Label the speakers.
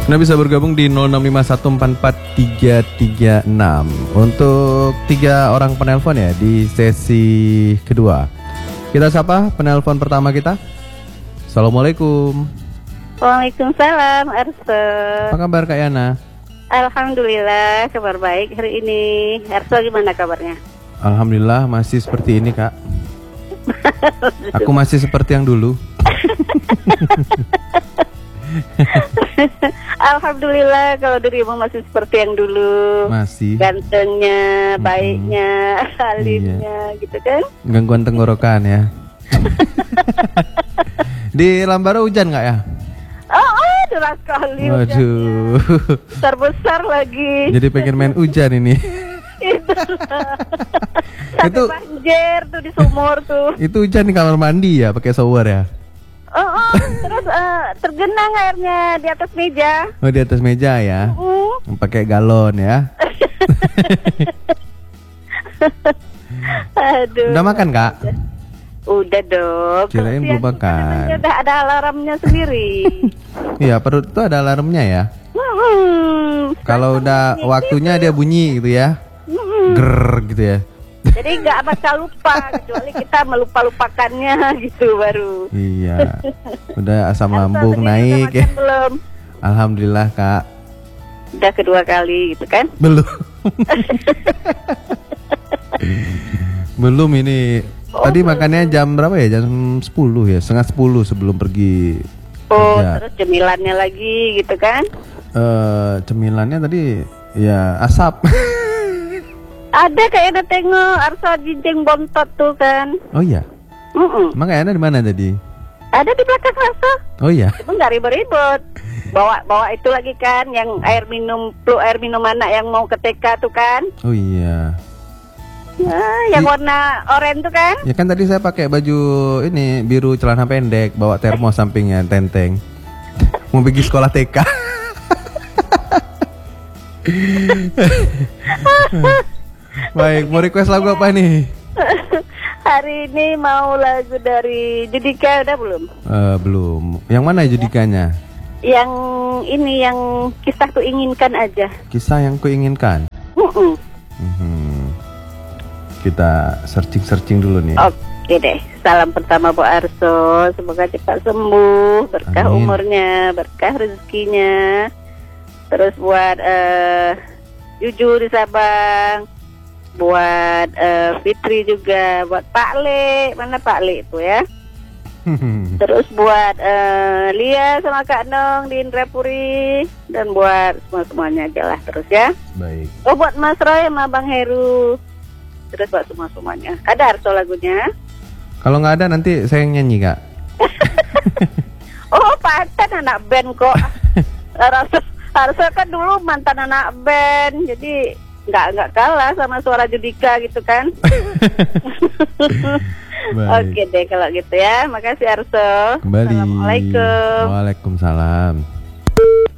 Speaker 1: Anda bisa bergabung di 0651443336 untuk 3 orang penelpon ya di sesi kedua. Kita sapa penelpon pertama kita. Assalamualaikum.
Speaker 2: Waalaikumsalam, Arso.
Speaker 1: Apa kabar Kak Yana?
Speaker 2: Alhamdulillah, kabar baik hari ini. Arso gimana kabarnya?
Speaker 1: Alhamdulillah masih seperti ini Kak. Aku masih seperti yang dulu.
Speaker 2: Alhamdulillah kalau dirimu masih seperti yang dulu.
Speaker 1: Masih.
Speaker 2: Gantengnya, baiknya, alimnya, gitu kan?
Speaker 1: Gangguan tenggorokan ya. Di Lambara hujan nggak ya?
Speaker 2: Oh, deras sekali.
Speaker 1: Waduh.
Speaker 2: Besar lagi.
Speaker 1: Jadi pengen main hujan ini.
Speaker 2: Itu banjir tuh di sumur tuh.
Speaker 1: Itu hujan di kamar mandi ya, pakai shower ya?
Speaker 2: Terus tergenang airnya di atas meja.
Speaker 1: Oh, di atas meja ya? Pakai galon ya?
Speaker 2: Aduh.
Speaker 1: Udah makan Kak?
Speaker 2: Udah dong.
Speaker 1: Kirain belum makan.
Speaker 2: Udah ada alarmnya sendiri.
Speaker 1: Iya, perut tuh ada alarmnya ya? Kalau udah waktunya dia bunyi gitu ya? Grrr gitu ya?
Speaker 2: Jadi gak bakal lupa, kecuali kita melupa-lupakannya gitu baru.
Speaker 1: Iya. Udah asam lambung naik ya?
Speaker 2: Belum.
Speaker 1: Alhamdulillah Kak.
Speaker 2: Udah kedua kali gitu kan?
Speaker 1: Belum. Belum ini. Tadi makannya jam berapa ya? Jam 10 ya? Setengah 10 sebelum pergi kerja.
Speaker 2: Terus cemilannya lagi gitu kan?
Speaker 1: Cemilannya tadi ya asap.
Speaker 2: Ada kayaknya tengok Arso jinjing bontot tuh kan.
Speaker 1: Oh iya? Emang kayaknya di mana tadi?
Speaker 2: Ada di belakang Arso.
Speaker 1: Oh iya?
Speaker 2: Cuma gak ribet-ribet. Bawa itu lagi kan, yang air minum anak yang mau ke TK tuh kan.
Speaker 1: Oh iya.
Speaker 2: Nah, yang warna oranye tuh kan.
Speaker 1: Ya kan tadi saya pakai baju ini biru celana pendek, bawa termos sampingnya tenteng. Mau pergi sekolah TK. Baik, mau request lagu apa nih?
Speaker 2: Hari ini mau lagu dari Judika, udah belum?
Speaker 1: Belum. Yang mana Judikanya?
Speaker 2: Yang ini, yang kisah ku inginkan aja.
Speaker 1: Kisah yang kuinginkan. Kita searching dulu nih.
Speaker 2: Oke deh. Salam pertama Bu Arso, semoga cepat sembuh, berkah
Speaker 1: Amin.
Speaker 2: umurnya, berkah rezekinya. Terus buat Juju di Sabang, buat Fitri juga, buat Pak Le, mana Pak Le itu ya. Terus buat Lia sama Kak Nong di Indrapuri, dan buat semuanya aja lah terus ya.
Speaker 1: Baik.
Speaker 2: Oh, buat Mas Roy sama Bang Heru, terus buat semuanya. Ada Arso lagunya?
Speaker 1: Kalau nggak ada nanti saya yang nyanyi Kak.
Speaker 2: Oh, Pantan anak band kok. Arso kan dulu mantan anak band, jadi nggak kalah sama suara Judika gitu kan. Oke deh kalau gitu ya. Makasih Arso.
Speaker 1: Kembali.
Speaker 2: Assalamualaikum.
Speaker 1: Waalaikumsalam.